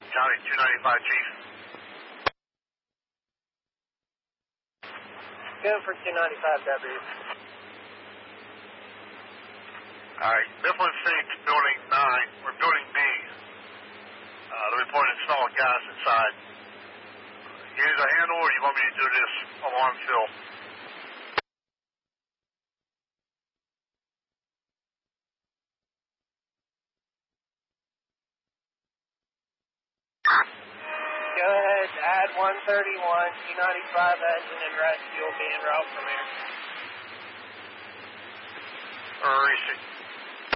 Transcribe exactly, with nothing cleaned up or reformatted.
County two ninety-five, Chief. Going for two ninety-five, W. Alright, Mifflin six, building nine, or building B. Uh, they're reporting installed gas inside. You need a handle, or you want me to do this alarm fill? Go ahead, add one thirty-one, two ninety-five engine and rescue will be en route from here. Or is it?